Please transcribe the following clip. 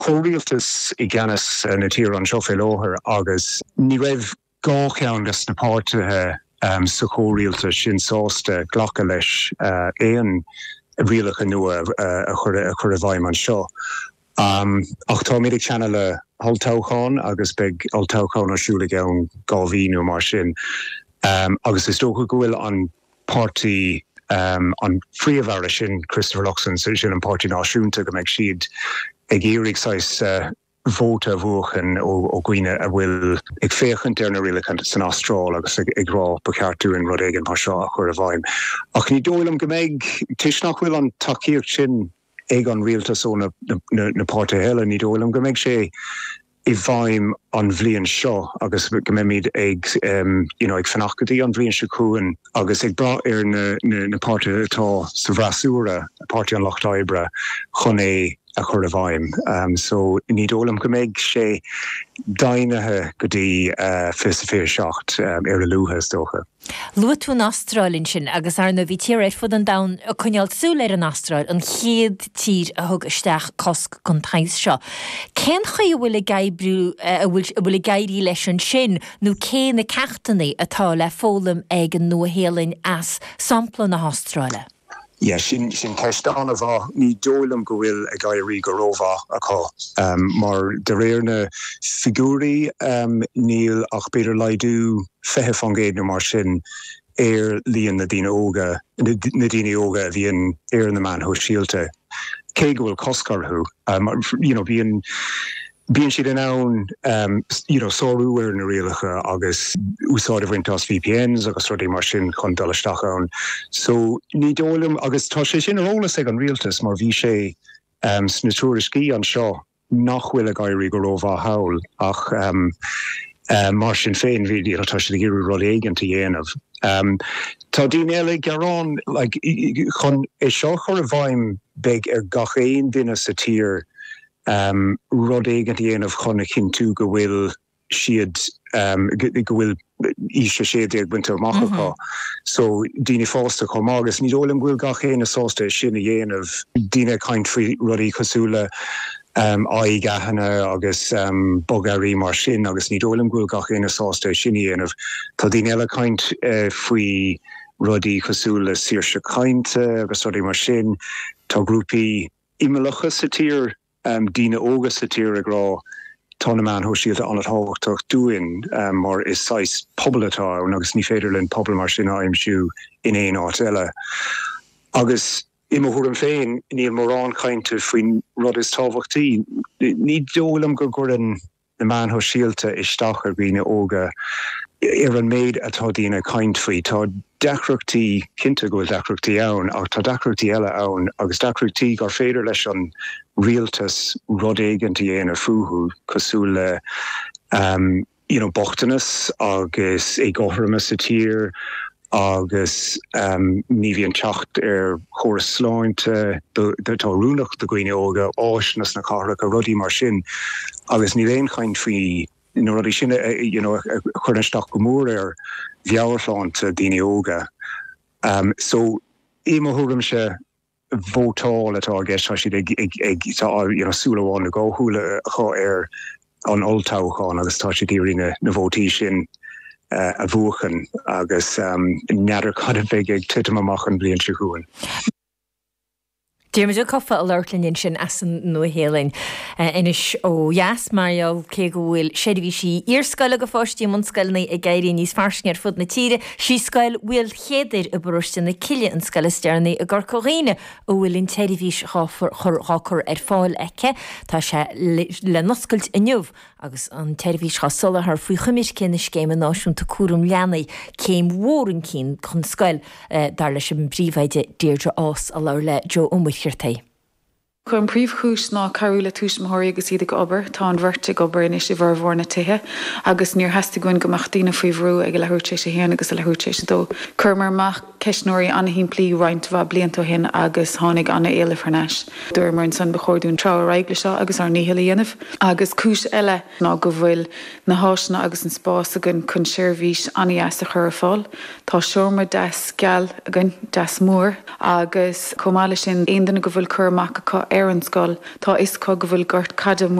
Córialtas I gceannas na tír an seo félóthar agus ní raibh gá ceannas na páirtithe sa córialta sin sásta ghlacha leis éon rialacha nua a chur a bhaim an seo. Ach tá méid ag cheanna le Holtaucháin agus beag Holtaucháin arsúla ann gáhíú mar sin. Agus is tócha go bhfuil an pártaí an phríomhhara sin Christopher Luxon sin an pártaí náisiúnta go mbeidh siad ag éirigh sais vóta bhuachan ó gcuine a bhfuil ag féchant ar na rialachan san Astráil agus ag rá beceartúin rud éigean pá seo a chur a bhaim. Ach ní dóilm go mbeidh tuisnach bhfuil an tacaíocht sin ag an rialtas ó na párta heile ní dóilm go mbeidh sé I bhaim an bhliain seo agus go mbeidh ag ag fannachcataí an bhliain seo cuain agus ag bra ar na párta atá sa bhreasúra pártaí an Locht Oibre chun é a chur a bhaim. So ní dólam go mbeidh sé dainethe go dtí fis a fé seacht ar a luúthe tócha. Lua tú an Astráilin sin agus arna bhí tíir éir fud an dain a chunealt súil ar an Astráil an chéad tír a thug isteach cosc chun tais seo. Cén chu bhfuil bhfuil gaiirí leis an sin nó cé na ceachtainnaí atá le fólam ag an nuahéalainn as sampla na Astráile? Yeah, sin teistán a bha ní dólam go bhfuil a gaiirí go rómha aá. Mar de réir na figúraí níl ach beidir leidú fethe fan géad nó mar sin ar líon na daine óga a bhíon ar na man ho síalte. Cé go bhfuil coscarthú. Bíon siad an ann sóú ar na rialacha agus úsáid a bhaintás VPNs agus rudí mar sin chun dolisteach ann. So ní dólam agus tá sé sin arolalas ag an rialtas mar bhí sé sna túriscí an seo nach bhfuil a gaiirí go rómha hawl ach mar sin féin bhí tá sé ggéirú rud éigent a dhéanamh. Tá daoine eile garrán chun é seo chur a bhaim beag ar gach éon duine sa tír rud éigent a dhéanamh chuna chinú go bhfuil siad go bhfuil ise séad ag buinte amachá. So daoine fásta chum agus ní dólam bhfuil gach éana sásta sin a dhéanamh daoine caint faoi rudí cosúla aig gahanna agus bogarí mar sin agus ní dólam bhfuil gach éana sásta sin a dhéanamh. Tá daoine eile caint faoi rudí cosúla saoirse cainte agus rudí mar sin. Tá grúpaí imimelecha sa tír dína óga sa tír a grá tána man ho síalta an atháchtach dúin mar is sais poblatá agus ní féidir len pobl mar sin aimsú in éon áit eile. Agus imimethúm féin níl mórrán cainte faoin rud is tábhachtaí. Ní dólam go gcuireann na man ho síalta isteach ar bhína óga ar an méid atá dína caint faoi. Tá deachreachtaí cinnte go bhfuil deachreachtaí ann ach tá deachreachtaí eile ann agus deachreachtaí gur féidir leis an rialtas rud éigent a dhéanamh futhú cosúla bochtanas agus é gotharma sa tír agus ní bhíonn teacht ar chóras sláinte tá rúnach do gcuine óga áisnas na carach a rudí mar sin agus ní réon chaint faoi rudí sin chuirneisteach go mór ar bheabharláinte daoine óga. So imimethúm se vótáil atá gceist tá siad ag súlaháin na gáthúla chá ar an Holtaucháin agus tá siad irí na bhótaí sin a bhuachan agus neadidir cad a bheith ag titim amach an bliain se chuain. Díirmid cofa a leirlinn sin as an nuahéalainn inis ó Jas Mariol cé go bhfuil séidir sí írscoile go fáistí mun scoilnaí a gaiirí níos farsing ar fud na tíre, sí scoil bhfuil chéidir a bruiste na ciile an scoile stearnaí a gur choghine ó bhfuiln teirihís chur ar fáil aice, tá sé le noscailt inniuh agus an teirihís chasula ar faoi chuimiis cin is céime náisiúnta cuarum leanaí céim mhór an cín chun scoil dar leis an bríomhaide Deirdre Os a leir le Jo Umhuirtai. Chun príomhchúis ná carúla túismthirí agus iad go obair, tá an bhirrte go obair inis i bhar bhórna tuthe, agus níor heasta goin gomachtaína faoi bhrú ag lehuirtéis a héana agus a lehuirtéis dó. Chur mar ceisnóirí anna hín plí roiint bha blianta hin agus tháinig anna éile farneis. Dúir mar an san bechoirún trá reigla seo agus ar níhéala dhéanamh. Agus cúis eile ná go bhfuil na háisna agus an spás agan chun seirbhís anías a chur fáil. Tá seomra des geal agan des mór agus comála sin aon duna go bhfuil chur mac ar an scoil, tá is có go bhfuil gurt cadam